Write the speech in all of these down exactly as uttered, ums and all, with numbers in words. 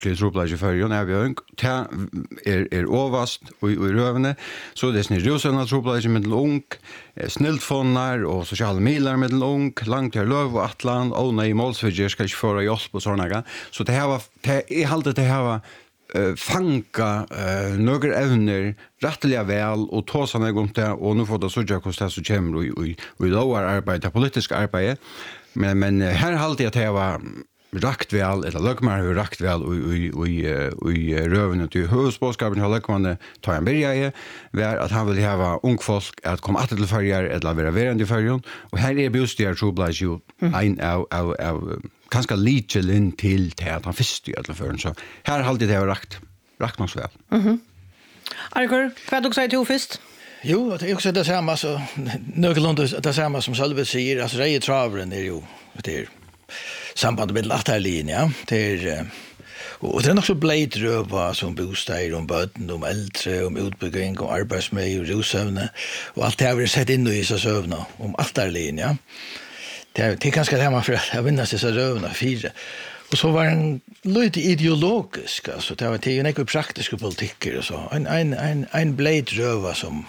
ordentlig troplæg i førjen, er vi ung. Det er, er overast og i røvene. Så det er sånn rusønne troplæg med den ung, sniltfonner og sosiale miler med den ung, langt til løv og atlan, og nei, målsvidger skal ikke få hjelp og sånne. Så det her var, det er alltid det her var Uh, fanga uh, några evner rättliga väl och ta såna gång där och nu får det så jag kostar så kommer och och lower arbete politiska arbete men men här hållde jag att det var rakt väl eller lökmar hur rakt väl och och och i rövnen till husboskapen har lökman ta en börja var att han vill ha ung folk att komma att till förjar eller vara verande förjon och här är bostäder trouble ju en av av av kanske lite in till att han först i alla fall så här hållde det var rakt rakt nog väl. Mhm. Argur, vad du säger till först? Jo, det är också det samma så någorlunda det samma som Sölve säger alltså Reje Travren är ju det är samband med latterlinjen ja det är och det är också blade röva som bostäder om böten om äldre om utbygging och arbetsmiljö och rosövne och allt det har vi sett in i så sövna om latterlinjen ja. Det är, det är ganska hemma för att vinna sig så rövna fyra. Och så var en lite ideologisk, alltså det var det är en praktisk politik och så. En en en en blade röva som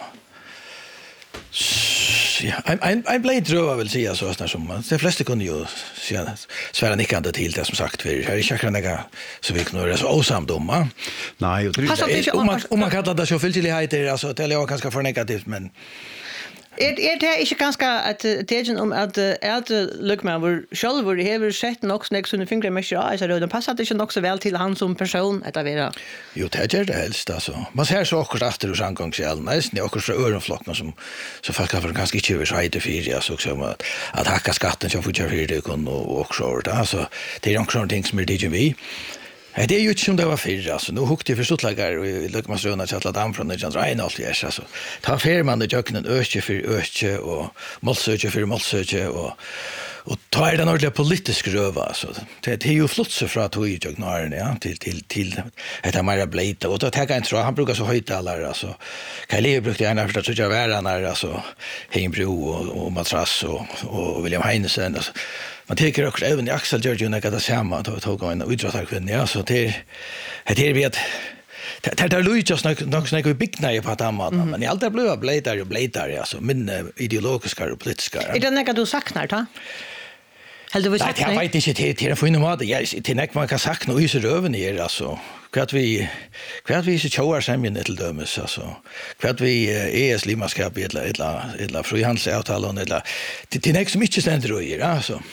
ja, en en en blade röva vill säga så där som de flesta kunde ju säga svära nickande till det som sagt för här är chakra några så vi knurrar så osamdomma. Nej, jag tror om man om man kallar det så fulltillhet alltså det är ganska för negativt men Er er det ikke ganske at tegen om at at Løkman var selv var hever sett nok snakk sånne fingre mesjer av så det passer ikke nok så vel til han som person etter vera. Jo, det er det helst altså. Man ser så akkurat efter hos angångskjelen, nesten er akkurat fra ørenflokkene som så folk har ganske ikke vært heide fyr, så som at, at hakka skatten som får kjøre fyr og også over det. Altså, det er noen sånne ting som er tidlig vi. Ja, det är ju inte som det var förr alltså. Nu hukte jag för stortlagar och Løkmansrøna till att damm från det jag regn allt är alltså. Ta fer man det jöknen öke för öke och målsöke för målsöke och och ta är den ordentliga politisk röva alltså. Det det är ju flott så från att ju jöknaren ja till till till det är mer blöta och då tar jag inte han brukar så höjta alla alltså. Kalle brukade gärna för att så jag vara när alltså Heimbro och, och matrass och och William Heinesen alltså. Man tycker också även i Axel George när det samma att ta en utdragskvinna ja så det det är vi att det där Louis nog nog snägga i bigna på tamman men i allt det blöa blätar och blätar ja så min ideologiska och politiska. Är det något du saknar ta? Helt du vill sakna? Nej, jag vet inte till till för inom det jag till näck man kan sakna och i så röven är alltså. Kvart vi kvart vi så tjoar semjen till dömes alltså. Kvart vi är es limaskap eller eller eller frihandelsavtal eller till näck som inte ständer och är alltså.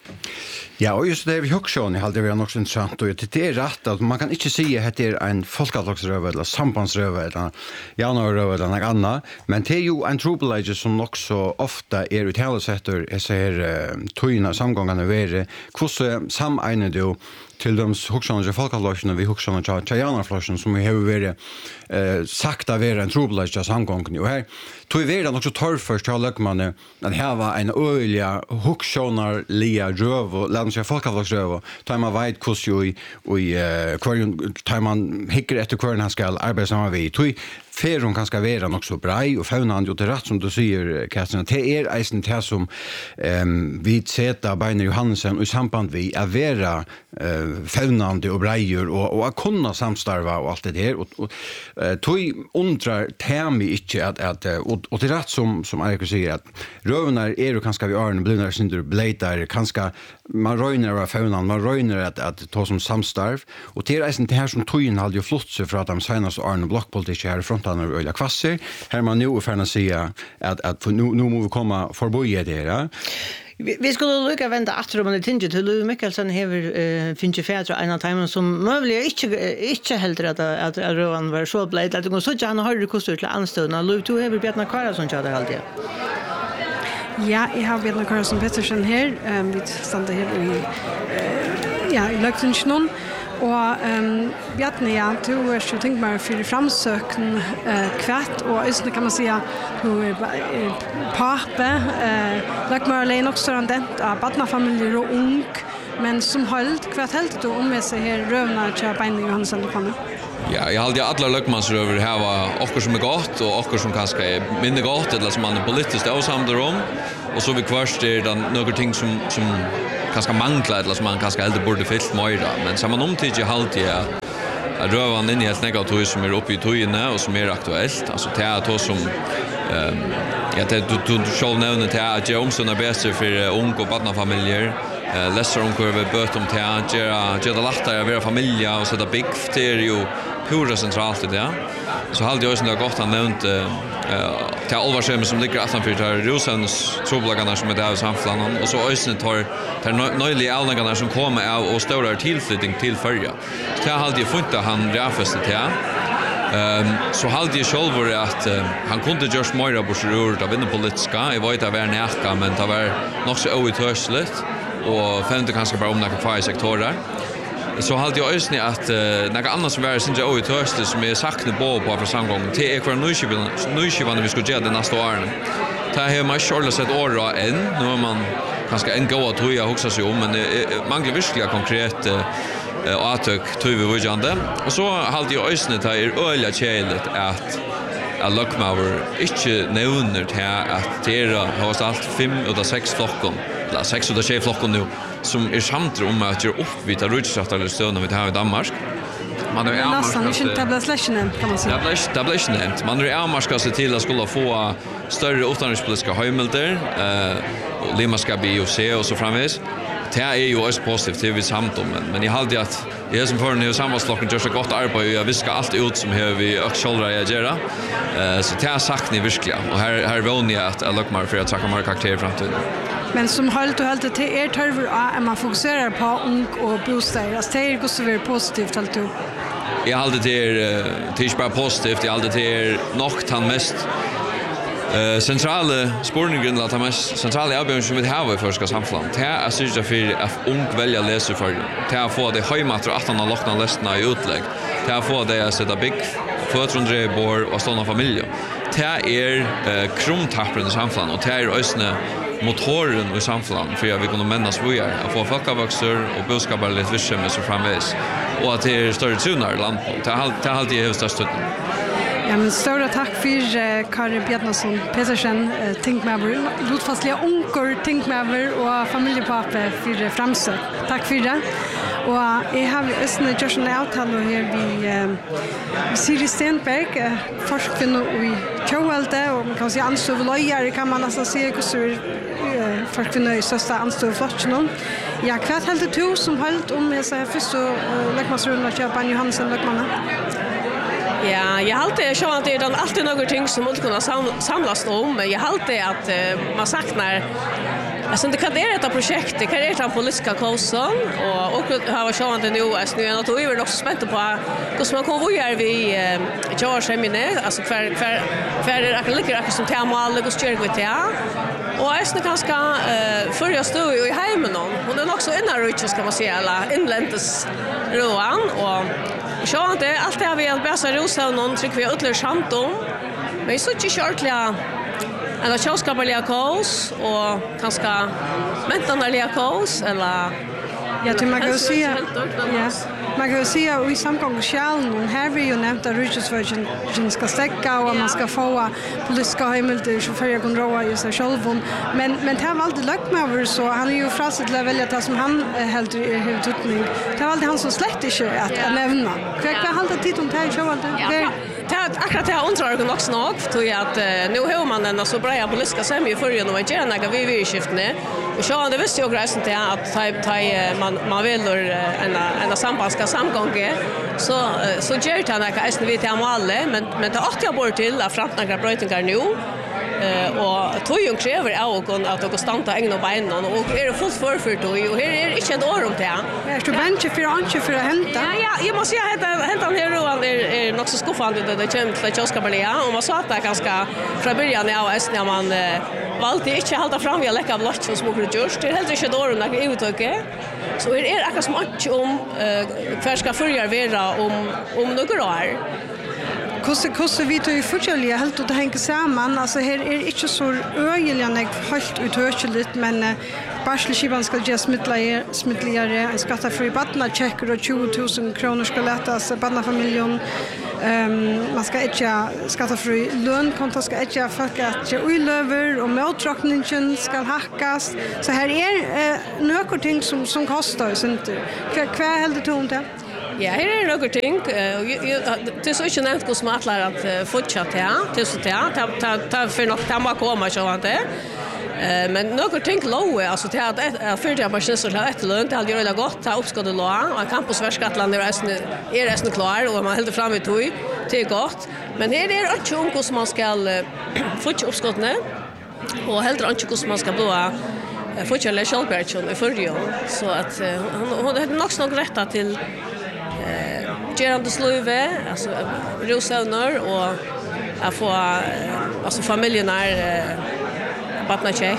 Ja, og just det vi husker, jeg halde det var nok så interessant, og det er rett at man kan ikke si at det er en folkeavlagsrøve, eller sambandsrøve, eller januarrøve, eller noe annet, men det er jo en trobeleggelse som nok så ofte er uttalesetter, jeg ser uh, tøyene samgångene være, hvordan samegner du til de huksene til folkeavlagsene, vi huksene til januarflasjen, som vi har vært uh, sagt å være en trobeleggelse av samgångene, og her tog vi være nok så tørr først til Løkmannen, at her var en øyelig huksjoner lia røv, og lærne seg folkeavlagsrøv, tar man veit hvordan jo i, i uh, tar man hikker etter hver han skal arbeide sammen med, tog Feron kan ska vara nog så bra och faunan ju det rätt som du säger Katrin det är eisen det som ehm vi sätter Beiner Johansen i samband vi är vara eh faunande och brejor och och att kunna samstarva och allt det där och, och eh, tog undrar termi inte att att och, och det rätt som som Erik säger att rövnar är ju kanske vi arn blunar synder blätar kanske man röjnar av faunan man röjnar att att ta som samstarv och det är eisen det här som tojen hade ju flott sig för att de senaste arn blockpolitik här från han är öliga kvasser. Här man nu förna säga att att nu nu måste vi komma förbi det där. Vi, vi skulle lycka vända att om det tinge till Louis Mikkelsen har uh, finns ju fäder en av timmen som möjligen inte inte helt rätt att att Rowan var så blöt att det går så att han har det kostar till anstånd. Louis du har Björn Karlsson så där alltid. Ja, jag har Björn Karlsson Pettersson här. Um, vi stannar här i uh, ja, i Løktingsnon. Og um, Bjarne, ja, du er jo tenkt meg for framsøken uh, kvett, og østene kan man si at du er uh, pape, uh, lagt meg alene også randent av badnafamilier og ung, men som holdt, kvett helt du om med seg her røvene til Beiner Johansen og Panne? Ja, jeg halde alle løkmansrøver her var okkur som er godt, og okkur som kanskje er mindre godt, eller som man er politisk avsamler om, og så vi kvart er det noen ting som, som kanske manglar eller som man kanske helt borde fyllt mer. Men så man omtidje halt jag rövan in i helt negativt som är uppe i tojene och som är aktuellt. Alltså det är då som um, ja, det du du själv nämner det är att jag omstunnar bättre för ung och barnfamiljer. Uh, Lässer ungkur vi bøt om det att göra det lättare att vara familj och sätta big det är ju pura centralt i det. Så hade jag också det gott han nämnt uh, till allvarsömmen som ligger utanför där Rosens troblagarna som är där i samfällan och så ösnen tar tar nöjliga allningarna som kommer av och stora tillflyttning till förja. Så jag hade ju funnit att han räfäste till Um, så hade jag själv att uh, han kunde görs mer av borsrur av vinna politiska. Jag var inte av näka men det var nog så outörsligt och fem det kanske bara om några fire sektorer. Så hade jag ösni att uh, några annat som var syns jag outörsligt som är sakna på på för samgång till är kvar nu skivan nu skivan vi ska göra det nästa åren. Det här man själv sett år än nu är man kanske en gå att höja också sig om men uh, manglar verkligen konkret uh, och att tog vi vujande och så hade jag ösnet här är öliga tjälet att att Luckmauer inte nämner här att det har allt fem eller sex flockon eller sex eller sex flockon nu som är samt om att göra upp vid rutschaftar eller stöna vi har i Danmark. Man är nästan inte tabla slashen kan man säga. Det blir inte nämnt. Man är amarska sig till att skulle få större utandningspolitiska höjmilder eh och Lima ska bli och se och så framvis. Det är ju också positivt det vi samt om men men jag hade att det är som för nu sammanslagen gör så gott arbete och jag viskar allt ut som hur vi ökshållra reagera. Eh så det har sagt ni verkligen och här här vill ni att jag lockar för att saka mer karaktär framtiden. Men som hållt och hållt till er törver att man fokuserar på ung och bostäder. Alltså det är ju så väldigt positivt allt du. Jag hade det till bara positivt. Jag hade det nog han mest Eh centrala spårningen att mest centrala avbjörn som vi har i förska samfällan. Det är syrja för att ung välja läsa för det är få det höjmat och att han har lockna läsna i utlägg. Det är få det att sätta big förtrundre bor och såna familjer. Det är eh krumtappen i samfällan och det är ösne motoren i samfällan för att vi kan männas vujar att få folkavväxter och boskapar lite visshemme så framvis och att det är större tunar i land. Det är allt det är alltid högsta stötten. Ja, men stora tack för uh, Kari Bjarnason Petersen, uh, Tinkmaver, lutfastliga onkor Tinkmaver och familjepape för framsök. Tack för det. Och jag har östna gjort en avtal här vid uh, Siri Stenberg, uh, forskning i Kjøvelte, och man kan säga anstövelöjare kan man nästan se hur uh, forskning i största anstövelflotchen. Ja, kvart helt to som höll om jag säger först så uh, Lekmansrunna Kjøpan Johansen Lekmanna. Ja, jag har alltid så att det är alltid några ting som måste kunna samlas om, men jag har alltid att uh, man saknar alltså det kan det är ett projekt, det kan det är en politiska kursen och och har varit så att det nu är nu är något vi är också spända på hur man kommer göra vi George Semine, alltså för för för det är lika mycket som tema alla går styr med det. Och är det ganska eh för jag står ju i hemmen hon är också innan rich ska man säga eller inländes roan och så att det allt det har vi att bäsa rosa någon tycker vi utler samt om. Men så inte shortliga eller tjåskaparliga kaos och ganska mentanliga kaos eller ja till man kan säga ja man kan säga i samgångssjälen här vi ju nämnt att Rydsvergen ska stäcka och man ska få politiska hemligheter så för jag kan roa i sig själv men men det har alltid lagt med så han är ju fraset att välja det som han helt helt utning det har alltid han som släkt inte att nämna kvar kvar hålla tid om det här så alltid det är akkurat det undrar jag också nog för att nu har man en så bra politiska sem i förrän och inte några vi vi skiftne och så det visste jag resten till att ta ta man man vill en en sambanska samgånge så så gör det några är vi till alla men men det åt jag bort till att framta några brötningar nu eh och tog ju kräver jag att de stanna egna ben och är det fullt förfört och här är inte ett år om det. Är du bench för anche för att hämta? Ja ja, jag måste säga att hämta här då är är nog så skuffande det det kommer till Tjåskaparlia och man sa att det ganska från början av öst när man valde inte hålla fram vi läcka blott som små just det helt inte ett år om det utöke. Så är det akkurat som att om kvar ska förgöra vara om om några år. Kosse kosse vi tog fortsättliga helt och det hänger samman alltså här är inte så öjliga helt utörsligt men Barselskivan ska ge smittligare, en skattefri badnachecker och tjugo tusen kronor ska lättas badnafamiljen. Um, man ska inte skattefri lön, konto ska inte folk att ge uilöver och måltrockningen ska hackas. Så här är uh, några ting som, som kostar. Inte. Vad händer du om det? Ja, her er noen ting. Det er så ikke nevnt hvordan man atler at fortsatt det, til så det, det er for nok til man kommer, så han det. Men noen ting lov, altså til at fyrtida pensjonister til etterlønn, det hadde gjort det godt, det er oppskåttet lov, og campusverskatland er resten klar, og man helder frem i tog, det er godt. Men her er ikke om hvordan man skal fortsatt oppskåttene, og helder ikke hvordan man skal bli fortsatt eller kjølbergsjon i fyrtida. Så at hun er nok nok rettet til gerande slöve, alltså rosavnor och att få alltså familjen är barnacheck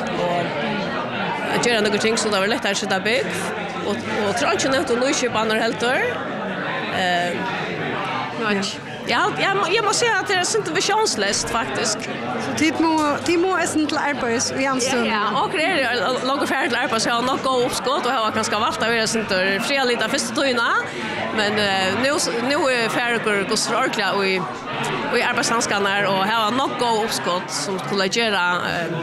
och göra några ting så det var lättare att sätta bygg och och tror inte att nu köpa andra helter. Eh Ja, jag jag måste säga att det är inte visionslöst faktiskt. Så tid må tid må är inte arbets och jämställd. Ja, och det är långt färdigt arbete så jag nog gå uppskott och ha ganska valta vi är inte fria lite första tydna. Men nu nu är färdigt gå stråkla och i och i arbetsanskannar och ha nog gå uppskott som skulle göra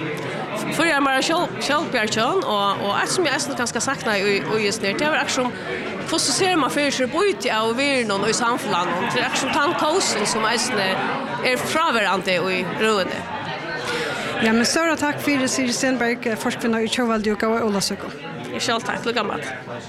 för jag bara själv självbjärjon och och att som jag nästan ganska sakna i och just det var action för så ser man för sig bort av vi någon i samhället till action tankosten som är är frånvarande i roende. Ja, men stora tack för det, Siri Stenberg, forskvinna i Tjåvaldi och Ola Söko. Jag själv tack, lukka mat.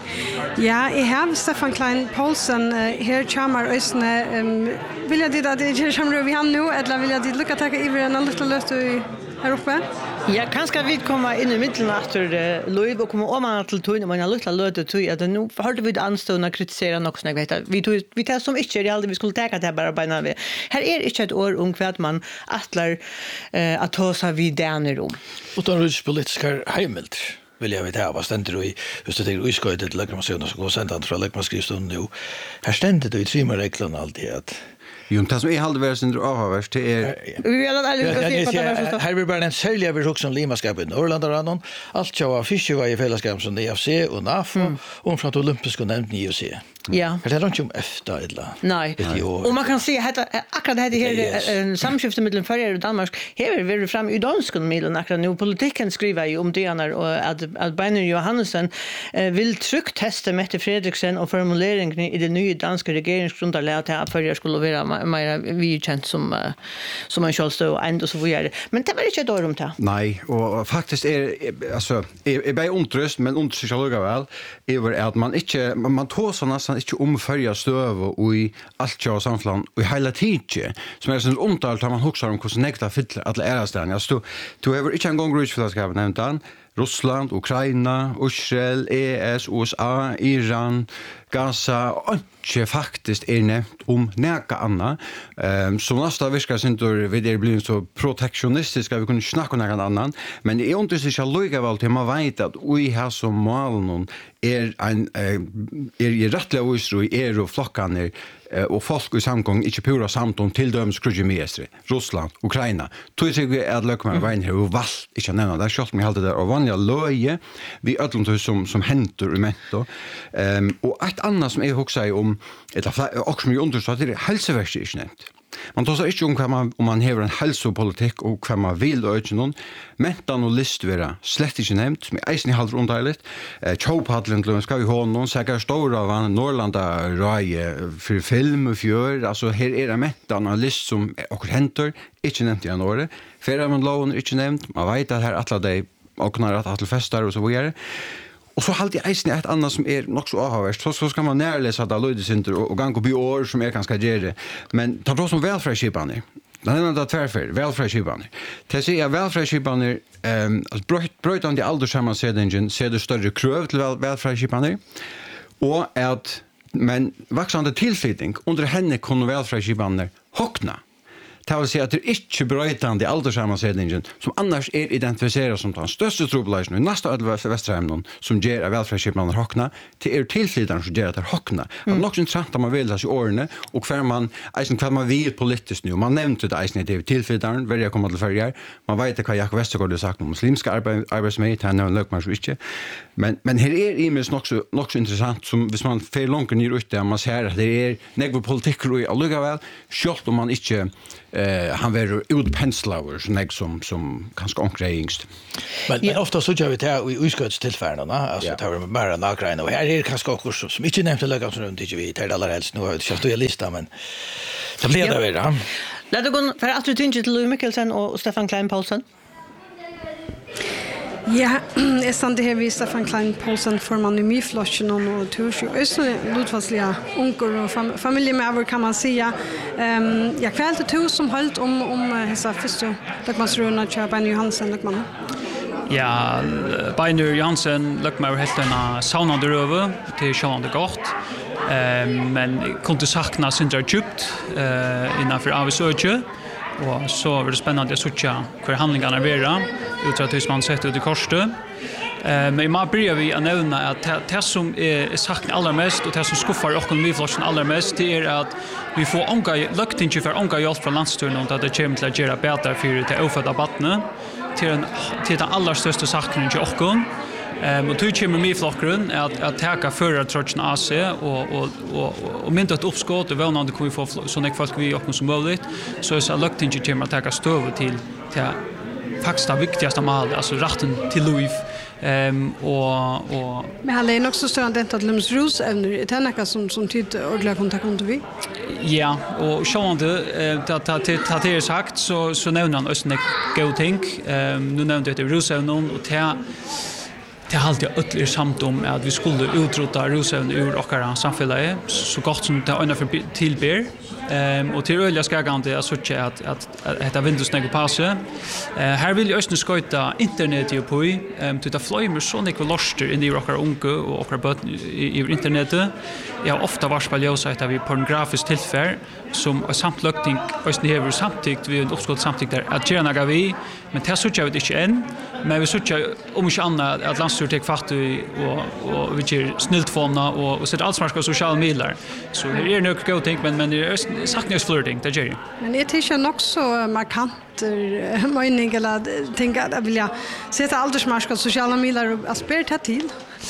Ja, jag har Stefan Klein Poulsen här chamar ösne. Vill jag det att det är chamar vi har nu eller vill jag det lukka tacka i en liten löft här uppe? Ja, kanske vi kommer in i mitten efter Louis och kommer om man till tog man har lite löte tog att nu har vi anstående kritisera något som jag vet att vi tog vi tar som inte det vi skulle ta det bara bara vi. Här är inte ett år om kvart man attlar eh, att ta sig vid där rum. Och då är politiska hemelt. Vill jag veta vad ständer i just det där utskottet till läkemationen som går sent att från läkemanskrivstolen nu. Här ständer det i trimmarreglerna alltid att Jo, det som är halvväsen och avhavers, det är... Vi vill att alla ska se på det här. Här vill bara en sälja vi också om limaskapet i Norrland och annan. Allt jag var fiske i fällskap som D F C och N A F och från olympiska nämnden I O C. Ja. Det är inte om efter eller. Nej. Och man kan se att akkurat det här en samskifte mellan Sverige och Danmark. Här vill vi fram i dansken mellan akkurat nu politiken skriver ju om det och att att Beinir Johansen vill tryckt testa Mette Fredriksen och formuleringen i det nya danska regeringsgrundlaget att Sverige skulle vara mer vidkänt som som en självstå och ändå så vidare. Men det var inte då om det. Nej, och faktiskt är alltså är bara ontröst men ontröst lugga väl över att man inte man tar såna nästan inte omförja stöv och i allt jag samfland och hela tiden som är sån omtalt har man huxar om hur nekta fylla alla era ställen. Jag stod du har inte en gång grusfällskap nämnt han Russland, Ukraina, Israel, E S, U S A, Iran, Gaza, och inte faktiskt är nämnt om näka anna. Um, så nästa viskar sintor vi det blir så protektionistiska vi kunde snacka om någon annan. Men det är inte så att lugga väl till man vet att vi har som mål någon är en är i rättliga visro i er och flockan och folk i samgång inte pura samtom till döms krujemestre Russland Ukraina tror jag att löka med vägen här och vall inte nämna där skott mig alltid där och vanliga löje vi öllum som som händer i mento ehm och ett annat som är också om eller också mycket undersökt det är hälsoverksamhet. Man tar så inte om man om man har en hälsopolitik och vad man vill och inte någon mentan och list vara slett inte nämnt som är isen halv underligt eh Chopatland ska vi ha någon säkert stora van Norrlanda raj för film och fjör alltså här är det mentan och list som och händer inte nämnt i några för man lån inte nämnt man vet att här alla de och när att alla festar och så vidare. Och så halt jag eisen ett annat som är nog så avhörst. Så så ska man närläsa det Lloyd Center och gång på år som är ganska gärde. Men ta då som välfärdsskipaner. Den är det tvärför välfärdsskipaner. Det ser jag välfärdsskipaner ehm alltså bröt bröt om det ålderssammansättningen ser det större krav till välfärdsskipaner. Och att men växande tillflyttning under henne kunde välfärdsskipaner hockna. det vill säga att det är inte bröjtande alderssammansättningen som annars är identifierat som den största trobelagen i nästa ödelvärelse Västerheimen som ger av välfärdsköpmannen hockna till er tillflytaren som ger att det hockna. Det är också intressant att man vill läsa i årene och för man, eisen, vad man vill politiskt nu. Man nämnde det eisen i det tillflytaren, väljer att komma till färger. Man vet vad Jakob Westergaard har sagt om muslimska arbeidsmöjlighet, han har en lökmars och inte. Men, men här är imes nog så, nog så intressant som hvis man fer långt ner ute, man ser att det är negva politik och allugga självt om man inte eh han var utpenslauer så nek som som kanske onkrejingst. Men, men ofta så gör vi det här i utskottstillfällena, alltså ja. Tar vi bara nakreina och här är det kanske också som inte nämnt lägga som runt inte vi tar allra helst nu har vi sett i lista men så blir det väl ja. Låt oss gå för att du tänker till Louis Mikkelsen och Stefan Klein Paulsen. Ja, jeg stande her vi Stefan Klein Paulsen formann i Myflosjen og Tursjø. Østene lutfaldslige unger og fam familiemedver kan man säga. Um, jeg kvelte to som holdt om, om hessa første Løkmansrøna til Bein Johansen Løkmann. Ja, Bein Johansen Løkmann helt en saunande røve til sjålande godt. Um, men kunde sakna sindra djupt uh, innanfor avsøkje. Og så var det spennende å se hver handlingene er vera, utra at man sett ut i korset. Eh, men man börjar vi att nämna att det som är sagt allra mest och det som skuffar och vi floshen allra mest det är att vi får onka löktinge för onka hjälp från landsturen och att det kommer till att göra bättre för det ofödda barnen till en till den allra största saken i Jockon. Ehm och tog kommer med flockgrund att att ta förra trotchen A C och och och och mynta ett uppskott och vånande kommer vi få så mycket folk vi och som möjligt så är så löktinge kommer att ta stöv till till faktiskt det viktigaste målet alltså rätten till liv. Ehm och och men han är nog så stor att det lämnas rus även det är något som som tid ordentligt kontakt med vi. Ja, och sjående att att att det är sagt så så nämner han ösnek go think. Ehm nu nämnde det rus även och det det har alltid ötler samt om att vi skulle utrota rusen ur och samhället så gott som det ena för tillber. Ehm och till öliga skagande är så att att detta Windows nego passa. Eh här vill jag ösna skoita internet ju på ehm till att flyga med såna kvar loster in i rockar unke och och bot i internet. Jag har ofta varit på ljuset att vi pornografiskt tillfär som är samtlökting ösna här samtidigt vi uppskott samtidigt där att gärna vi men det så jag vet inte än men vi söker om inte annat att landstur tar fatt i och och vi ger snilt fåna och och sätter allt som ska sociala medier så det är nog go think men men det är saknas flirting det gör. Men det är ju också markant mening eller tänka att vilja sätta aldersmarska sociala medier och aspirera till.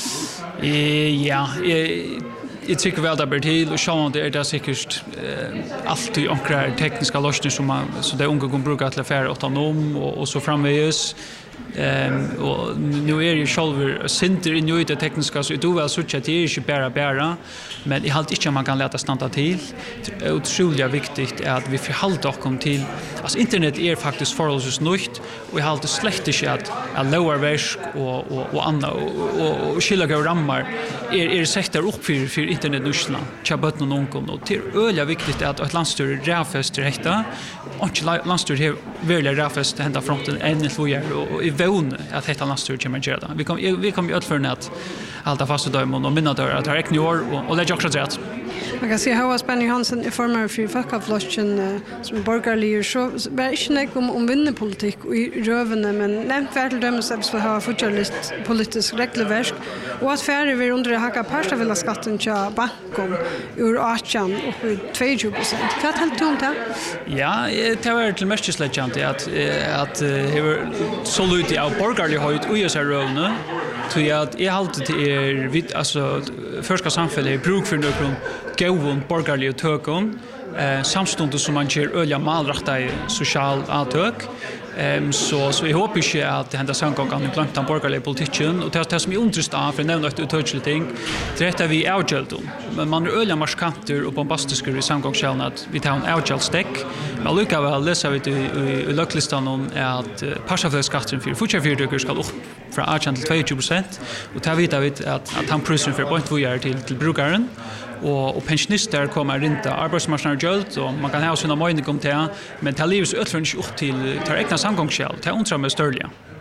Ja, jag tycker väl det blir till och så det är det säkert alltid onkra tekniska lösningar som man så det unga kommer bruka till affär autonom och och så framvägs. Ehm och nu är ju själva center i nya tekniska så det väl så att det är inte bara bara men i allt inte man kan lätta stanna till. Det är otroligt viktigt att vi förhåller oss kom till alltså internet är faktiskt förhållandevis nytt och jag har alltid släkt inte att att lower versk och och och andra och och skilja rammar är är sätta upp för för internet nuschna. Chabot någon kom och det är öliga viktigt att ett landstur räfest rätta och landstur här väl räfest hända fronten en två år och i vån att heta landstur kommer att göra det. Vi kommer vi kommer ju att förna att allt fast och dömon och minna där att det är år och och lägga också rätt. Man kan se hur Benny Hansen är formar för folkavlossen som borgerlig så är inte nek om om vinnerpolitik i rövene men nämnt väl dömes att vi har fortsatt politisk regelverk och att färre vi under hacka parsta vill skatten till banken ur åtjan och i tjugo procent. Vad helt tomt här? Ja, det var till mest släckande att att det så lite av borgerlig har ut U S A-rövene så att jag alltid är vid alltså förska samhället bruk för någon gåvon borgerlig och tökon eh samstundes som man ger öliga malrakta i social attök. Ehm så så jag hoppas ju att det händer samgång kan glömt den borgerliga politiken och det det som är intressant av för nämna ett uttouchligt ting. Det är vi outgelt men man är öliga marskanter och bombastiska i samgångskällan att vi tar en outgelt stack. Men lukka väl läsa vi i löklistan om att passaflödsskatten för fortsatt ska upp från arton till tjugo procent och tar vi att att han prisen för point två år till till brukaren. Och och pensionister kommer inte arbetsmarknadsgöld och man kan ha sina mening om det men det livs öllfrunch upp till tar egna samgångsskäl det undrar mig störliga.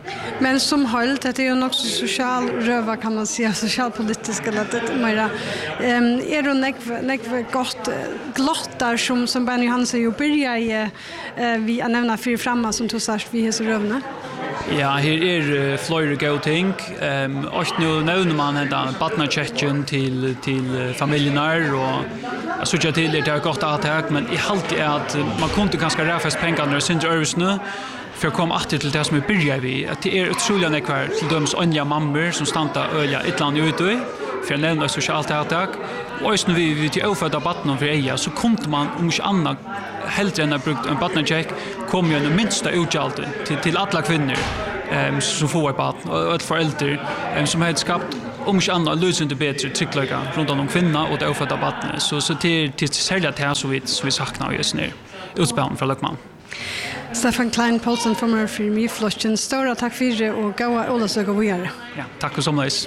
Men som hållt, det är ju också social röva kan man säga, socialpolitiska eller det mera. Ehm är det nek nek gott glottar som som Benny Hansen ju börjar i eh vi nämna för framma som tog särskilt vi hos rövna. Ja, här är flera go ting. Ehm och nu nämner man den partnerchecken till till familjerna och jag såg att det är gott att ha men i halt är att man kunde ganska räfast pengar när synd örs nu. För att komma åter till det som vi börjar vi att det är otroligt nekvar till döms anja mammor som stannar öliga ett land ute i för att nämna socialt attack och just nu vi vi till ofödda barn för eja så kunde man om inte annat hellre än att brukt en partnercheck kom ju en minsta utgjaldet till till alla kvinnor ehm som får ett barn och ett förälder um, som har skapat om inte annat lösande bättre trycklägga runt om kvinnorna och det ofödda barnen så så till till sälja till så vitt så vi saknar just nu utspelning för Lökman. Stefan Klein Paulsen från mig för mig flushen stora tack för det och goa alla så går vi göra. Ja, tack så mycket.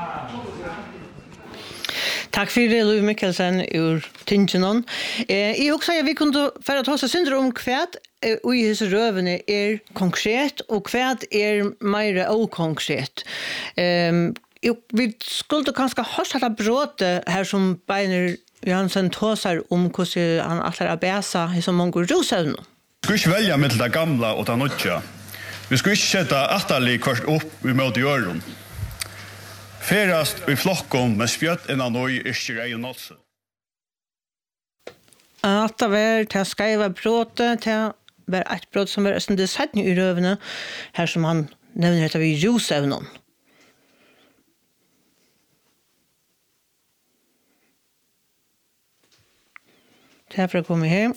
Tack för det Louis Mikkelsen ur Tingenon. Eh jag också jag vi kunde för att ha så syndrom om kvärt och i hus rövene är konkret och kvärt är mer okonkret. Ehm vi skulle kanske ha så att bråte här som Beiner Jansen tåsar om hur han allar abäsa i så många rosavn. Vi skal ikke velge mellom det gamle og det nødja. Vi skal ikke sette atterlig kvart opp i møte gjøren. Ferast i flokken med spjøtt innan nøy ikke rei og nåtse. At det var til å skrive bråte, til å være et bråte som var det sett i røvene, her som han nevner etter vi rosevnen. Derfor å komme her.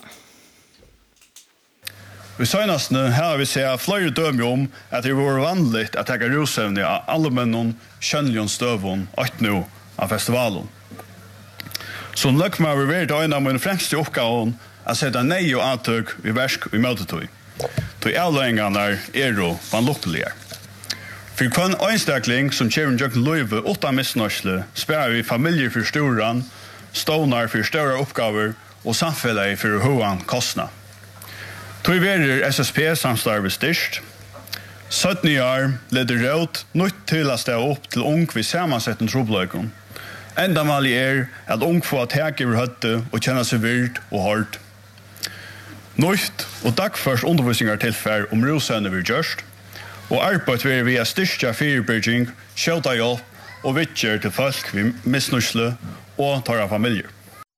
Vi søgnastene her vi ser flere dømer om at det var vanligt at jeg er rosevne av alle mennene kjønnlige støvene og nå av festivalen. Så løk meg vi vært en av mine fremste oppgaven at sette nei og antøk i versk i møtetøy. Til avløyngene er jo vanlukkelige. For hver øynstakling som kjøren gjør løyve åtta misnørsle spør vi familieforståren, stånar for større oppgaver og samfunnet for høyere kostnader. Tog verer S S P-samstarve styrst. sytten år leder råd nytt til å stå opp til ung ved sammensetten trobløkken. Enda mal er at ung får at hek over høtte og kjenne seg virt og hårdt. Nytt og dagførst undervisninger tilfær om rosønne vi gjørst, og arbeid vi via styrstja firebygging, kjøta hjelp og vittjer til folk vi misnusle og tar av familier.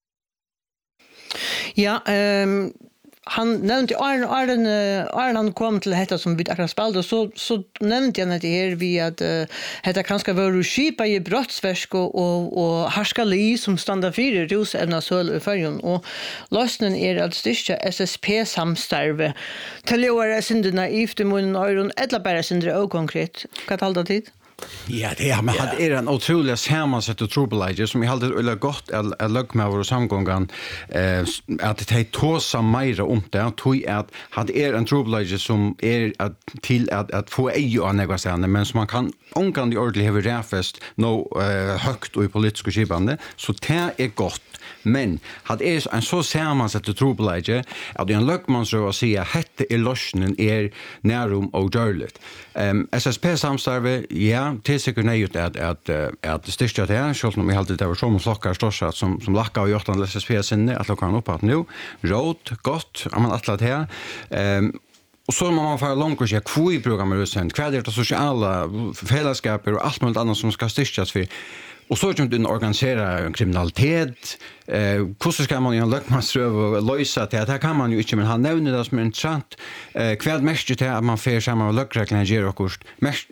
Ja, um han nevnte Arne Arne Arne kom till detta som vi akkurat spelade så så nämnde jag det här vi att uh, detta kanske var skipa i brottsverk och och, och harskali som standard för rosevna söl i förjon och lösningen är att styrka S S P samstarve till göra synd naivt mun euron eller bara synd okonkret vad håller tid. Ja, det är men det är en otrolig sammansatt och trobelager som jag hade eller gott att lugg med vår samgången eh att det tåsa mer om det tog att hade är en trobelager som är att till att att få ej och några såna men som man kan onkan det ordentligt have refest no högt och i politiska skibande så det är gott. Men hade är en så sammansatt och trobelager att en luggman så att säga hette är lösningen är närum och görligt. Ehm S S P samstarve ja det är säkert nej att att att styrka det här så som vi hade det var som flockar storsat som som lacka och gjort en S S P sinne att locka upp att nu råd gott om man attlat här ehm och så må man få långt och se kvui programmer sen kvar det sociala fällskap och allt möjligt annat som ska styrkas för och så att du organiserar kriminalitet eh hur ska man ju lökmansröv och lösa det här kan man ju inte men han nämner det som är intressant eh kvad mest det att man får samma lökregler ger och kost mest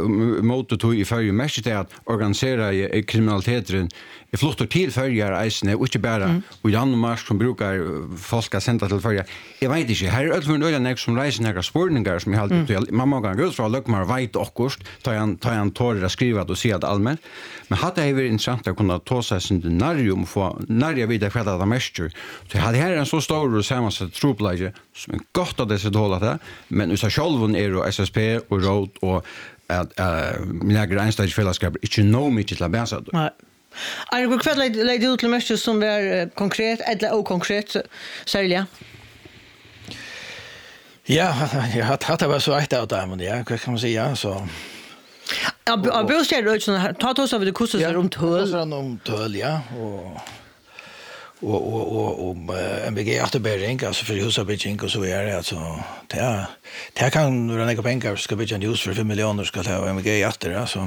mot att i för mest det att organisera kriminaliteten i flottor till förjar isne och inte bara och Danmark som brukar folk att sända till förjar jag vet inte här är öll öll nästa som reser några spårningar som jag har mamma kan gå från lökmar vet och kost ta en ta en tår att skriva och se att allmänt men hade det varit intressant att kunna ta sig sin scenario få när jag vid det kvällda av mäster. Så hade här en så stor och sammansatt troplage som är gott att det så hålla det, men usa självon är och S S P och råd och att mina gränsstage fällskap inte nå mycket till bäsa. Nej. Är det kväll lägger ut till mäster som är konkret eller okonkret sälja? Ja, jag har haft det var så ett av dem, ja, vad kan man säga så. Ja, jag börjar ju också här. Ta oss över det kostar sig runt höll. Ja, om töl, ja, och och och och om M V G återbäring alltså för husabyggnad och så är det alltså det det kan några några pengar ska bygga en hus för fem miljoner ska ta M V G åter alltså.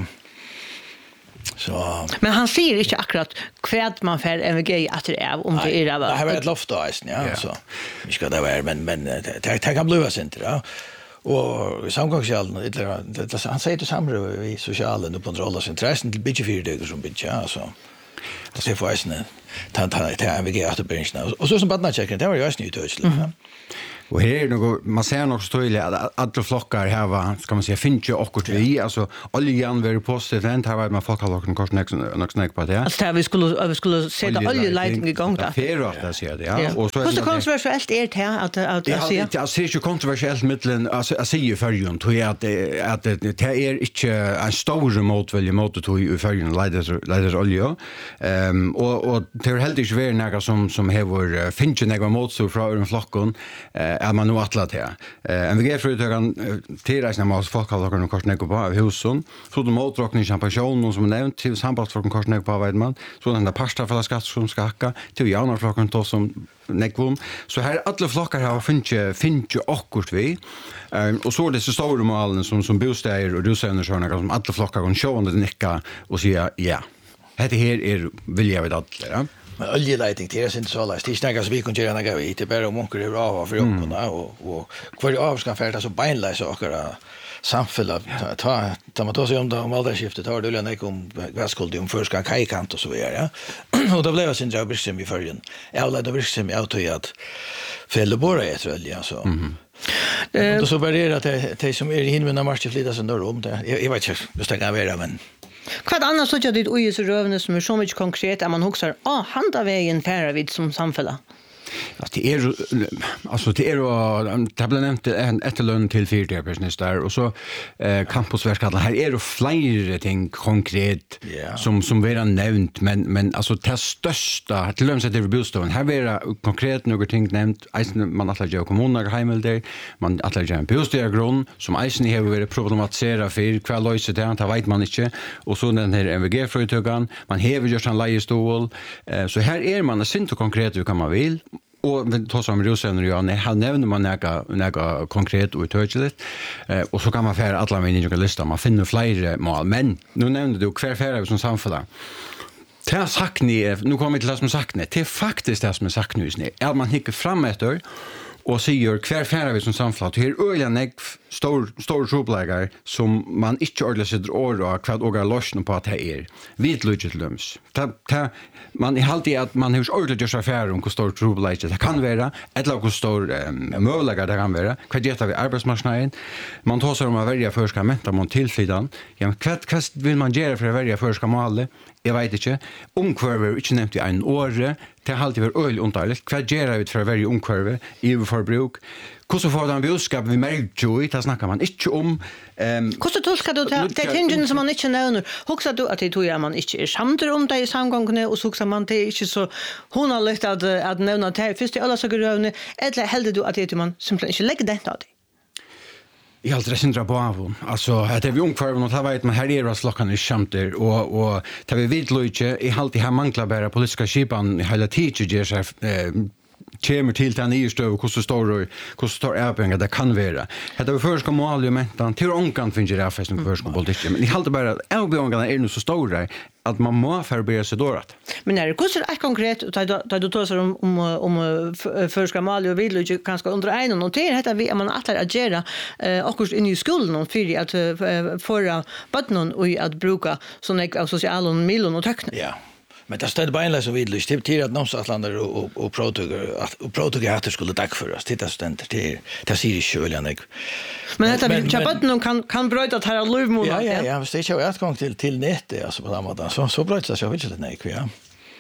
Så men han säger inte akkurat kvärt man för M V G att det är om det är det. Det har varit loft då ja så. Vi ska det vara men men det kan bli så inte ja. Och samgångsjällen eller det han säger till samråd i socialen och kontrollas intressen till bygge fyra dagar som bygge alltså. Det är förresten ta ta ta M V G återbäringen och så som badnachecken det var ju också nytt ödsligt. Och här är något, man ser nog så tydligt att alla flockar här var, ska man säga, finns ju också vi, alltså oljan var positivt, här var man folk har lagt en kort något snack på det. Alltså vi skulle vi skulle sätta oljeledning igång där. Det är rätt att säga det, ja. Och så är det kontroversiellt är det här att att jag säger. Det är ju kontroversiellt mellan alltså jag säger förjun tror jag att att det är inte en stor motvilja mot att i förjun leder leder olja. Ehm och och det är helt inte väl några som som har finns ju några mot så från flocken. är man nu attlat här. Eh M V G-företagen tillräknar man oss folk har någon kostnad på av husen. Så de återrockning champagne som nämnt till samband för kostnad på vet man. Så den där pasta för skatt som ska hacka till januari flocken då som nekvom. Så här alla flockar har finche finche akkurat vi. Ehm och så det så stora målen som som bostäder och hussänder såna som alla flockar kan sjå under nicka och säga ja. Det här är vill jag vet att ja. Men oljeleiting det är inte så lätt. Det är snägga så vi kan göra något vid. Det är bara om onkel är av för onkorna och och kvar i av ska färdas så beinlösa saker samfälla ta ta man då så om om åldersskiftet har du lämnat om väskuld om förska kajkant och så vidare. Och då blev det sin jobb som i förgen. Jag lärde mig som jag tog att fällebora är så väl alltså. Eh och så började det att det som är i himlen marsch till flytta sen då om det. Jag vet inte just det kan vara men Vad annars så jag det oj så rövne som är så mycket konkret att man huxar ah handa vägen färra vid som samfälla. Alltså det är alltså det är det blir nämnt en etterlön till fyra personer där och så eh campusverkadlar här är det flera ting konkret yeah. som som vi har nämnt men men alltså det största till lömsa det bostaden här är konkret några ting nämnt man att lägga kommuner hemel där man att lägga en bostadsgrund som eisen har varit problematisera för kvar lösa det han vet man inte och så den här M V G-företagen man har gjort en lejestol eh, så här är man synt och konkret hur kan man vill och vi tar som Rosen och jag har nämnt man några några konkret och utöjligt eh och så kan man färra alla människor lista man finner fler mål men nu nämnde du kvar färra som samfälla. Det har sagt ni nu kommer vi till det som sagt ni det är faktiskt det som är sagt nu är att man hickar fram efter och säger kvar färra vi som samfälla det är öliga stor stor troublegar som man inte ordentligt sätter ord och kvart och lösning på att det är vid luggetlums. Ta ta man är alltid att man hur ordentligt gör affärer om hur stor troublegar det kan vara eller hur stor möjligheter det kan vara. Vad gör vi arbetsmarknaden? Man tar sig om att välja förska menta man tillsidan. Ja, kvart kvart vill man göra för att välja förska mål. Jag vet inte. Omkvarver inte nämnt i en år. Det har alltid varit öl underligt. Vad gör vi för att välja omkvarver i förbruk? Hur så får den budskap vi märker ju, det snackar man inte om. Ehm Hur så tolkar du det? Det tingen som man inte nämner. Huxar du att det tror jag man inte är samtidigt om det i samgången och så huxar man det inte så hon har lätt att att nämna det först i alla så grövne eller hellre du att det man simpelt inte lägger det där. Jag har aldrig syndra på av. Alltså, att det är vi ungkvarven och det vet man här är det slockan i skämter och, och det vi vet lite i alltid här manglar bara politiska skipan hela tiden ger sig eh, kommer till den nya stöv hur så står och hur står är det kan vara. Det är förska mål ju men till onkan finns det fast en förska politik men i allt bara är är nu så stora att man må förbereda sig då att. Men när det kostar är konkret då då tar om om om förska mål och vill ju kanske under en och till heter vi man att agera eh också in i skolan och för att förra barnen och att bruka såna av sociala miljon och teckna. Ja. Men det stod beinleis så vidligt till till att Nomsatlander och och Protuger och Protuger hade skulle tack för oss till assistent till till Sirius Öljanek. Men det vi chapatten kan kan bröta här lövmål. Ja ja ja, det är ju ett gång till till nätet alltså på samma sätt. Så så bröts det så vill det nej ja.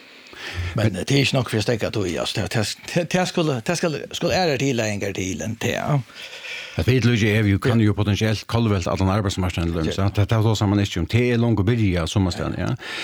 Men det är ju nog för stäcka då ja. Det det skulle det skulle skulle är det till längre till en te. Jag vet Luigi är ju kan ju potentiellt kolvelt att en arbetsmarknad lösa. Det tar då samman inte om te är långt och börja som måste ja.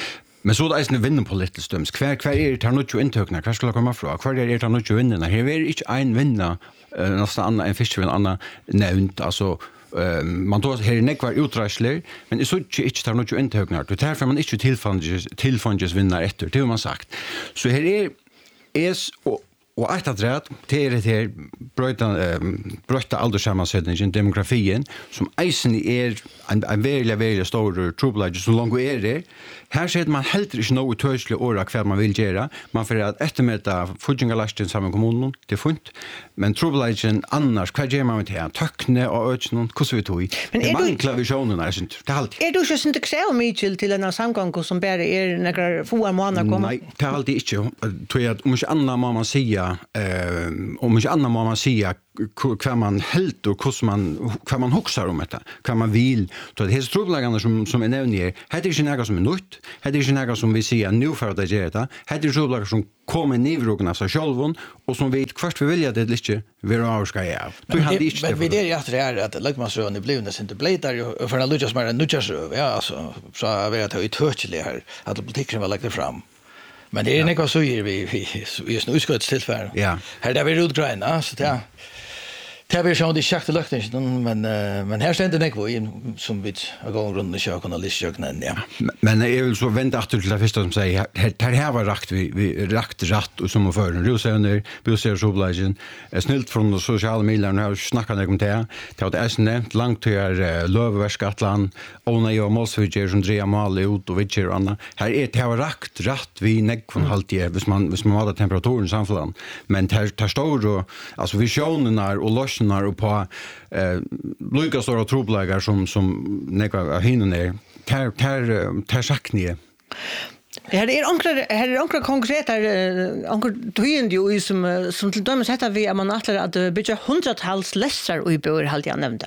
Men så er det en vinner politisk døms. Hver, hver er det her nødt til inntøkene? Hver skal det komme fra? Hver er det her nødt til vinnerne? Her er ikke en vinner, uh, nesten annen, en fisk, en annen nevnt, altså, Uh, man tar her nekvar utræsler, men jeg så ikke ikke tar noe inntøkner. Det er derfor man ikke tilfanges vinner etter, det har man sagt. Så her er es og Og ett att rätt till det här bröta bröta alderssammansättningen demografien som eisen är en en väldigt väldigt stor trouble så långt är det. Här ser man helt inte något törsle åra kvar man vill göra. Man får att eftermäta fudgingalasten samman kommunen det funt. Men trouble annars kvar gör man med det här töckne och öchnon hur så vi tog. Men är det klavisionen är inte det halt. Är du så inte kräv Mitchell till en samgång som bara är några få månader kommer? Nej, det har alltid inte. Tror jag om inte annan mamma säga eh om inte annan mamma säga kvar man helt och hur man kvar man huxar om detta. Kvar man vill så det är strubbelagarna som som är nämner. Här är inte något som är nytt. Här är inte något som vi ser nu för att det är det. Här är strubbelagar som kommer nivrågna av sig själva och som vet kvart vi vill att det lite vi har ska jag. Du hade inte men vi det är det är att lagmansrön blev nästan inte blöt där för att Lucas mer nutjas ja alltså så jag vet att det är touchlig här att politiken var lagt fram. Men det är något så är vi vi är utskottstillfälle. Ja. Här där vi utgreina så det det har vi sjön det schakt lukten men men här ständer det något som vi har gått runt och kört och lyssnat ja. Men jag vill så vänta efter till det första som säger här här var rakt vi vi rakt rätt och som för en rosöner boser soblagen är snilt från de sociala medierna har snackat om det det har det nämnt långt till Löveverskatland och när jag måste ju som drea mal ut och vilka andra här är det har rakt rätt vi neck från halt det hvis man hvis man har temperaturen samfällan men här tar står alltså visionerna och lossnar och på eh Lucas och trubbelagar som som neka hinner är tar tar tar saknie. Här är ankrar här är ankrar konkreta ankrar tyende ju som som till dömes heter vi att man attlar att bygga hundratals lässar och i bor halt jag nämnde.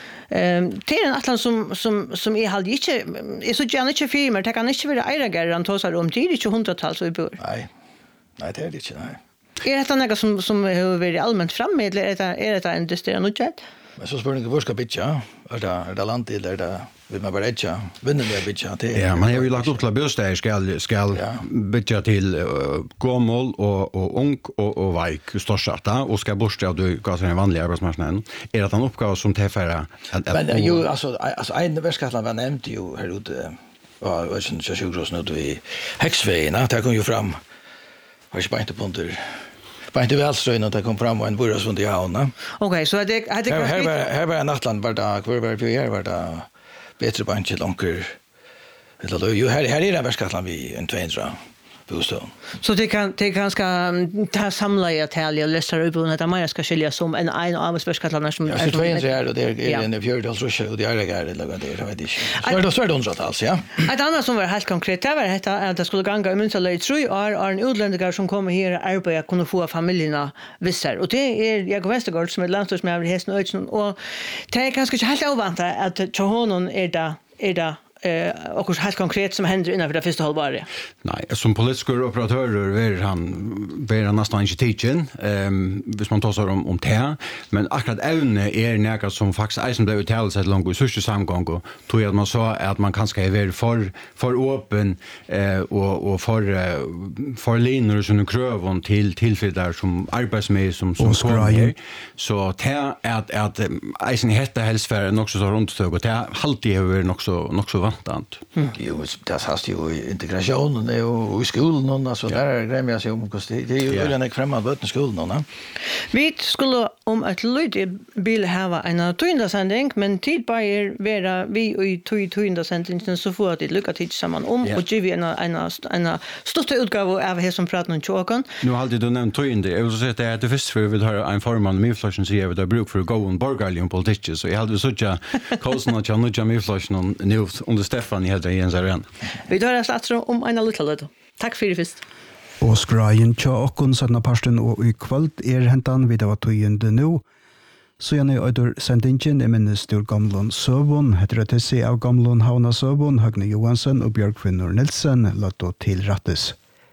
Ehm det är en atlan som som som är halt inte är så gärna inte firmer det kan inte vara ägare han tosar om det är inte hundratals och i bor. Nej. Nej det är det inte nej. Är det något som som har varit allmänt framme eller är det är det en distriktsnödjet? Men så spår ni hur ska bitcha? Är det är det land eller det vill man bara etcha? Vinner det bitcha till. Ja, man har ju lagt upp till bostäder ska ska bitcha till gammal och och ung och och vik storsatta och ska borsta du går en vanlig arbetsmarknad. Är det en uppgåva som tillfära att Men ju alltså alltså en väskatland var nämnt ju här ute. Ja, jag syns så sjukt nu vi Häxvägen, där kom ju fram. Har ju bara inte på under På inte väl så innan det kom fram en burras från Diana. Okej, så det hade kanske här var här var nattland var det var var vi är var det bättre på inte långt. Eller då ju här här är det Västgötland vi en tvåhundra bostad. Så det kan det kan ska ta samla i Italien och läsa upp och att man ska skilja som en en av Västgötland som är tvåhundra och det är en fjärdedeels Russia och det är det är det det vet inte. Så det så är det hundratals ja. Ett annat som var helt konkret det var detta att det skulle gånga i Münster i tre år är en utlänningar som kommer här och arbeta kunna få familjerna vissar och det är Jakob Westergaard som är landstingsmästare i Hästen och det är kanske inte helt oväntat att Johanon är där är där eh och helt konkret som händer innanför det första halvåret. Nej, som politiska operatörer är han är han nästan inte teaching ehm hvis man tar om om det men akkurat evne är något som faktiskt är som det uttalas ett långt social samgång och tror jag att man sa att man kanske är väl för för öppen eh och och för för linjer som kröv till tillfällar som arbetsmed som som kommer så det är att att isen heter hälsfär också så runt och det alltid är också också vantant. Jo, det har ju integration och i skolan och så där grämer jag sig om hur det är ju en främmande vart i skolan va. Vi skulle om att lyda bil ha en tunda sändning men tid på er vara vi i två tunda sändningen så får det lycka till samman om och ge vi en en en stort utgåva av här som pratar om chokan. Nu har du nämnt tunda. Jag vill säga att det är det först för vi vill ha en forman med flashen så jag vill bruk för gå on borgarlion politiker så jag hade så tjocka kosten och jag nu jammy flashen nu under Stefan i heter Jens Aren. Vi tar oss att om en liten lite. Tack för det först. Og skrajen tja okkon sanna parsten og i kvöld er hentan vid av tøyende nu. Så gjerne i øyder sendingen er minnes til gamlån Søvån, heter det se av gamlån Havna Søvån, Høgne Johansen og Bjørkvinnor Nilsen, latt til rattes.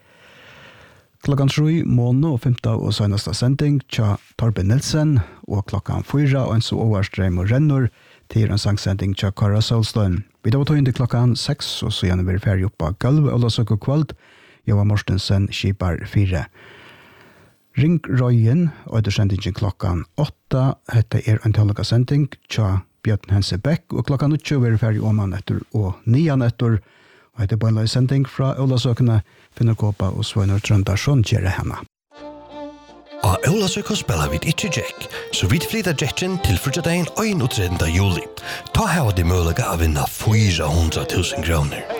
Klokkan sju, måned og femta og seneste sending, tja Torben Nilsen, og klokkan fyra og en så overstrøm og rennor, til en sangsending tja Kara Solstøen. Vi da var tog inn til klokkan seks, og så gjerne vi er ferdig oppe av gulv, og la oss gå kveld. Jeg var Morstensen, skipar fire. Ring Røyen, og det sendte ikke klokkan åtta. Hette er en tallega sending, tja Bjørn Hense Beck, og klokkan utjo vi er ferdig om han etter, og nian etter. Og hette på en lai sending fra Ølasøkene, Finner Kåpa og Svøyner Trøndarsson, kjære henne. Og Ølasøkene spiller vi ikke Jack, så vi flytter Jacken til frutjadagen og tredje juli. Ta her var det mulige å vinne fire hundre tusen kroner.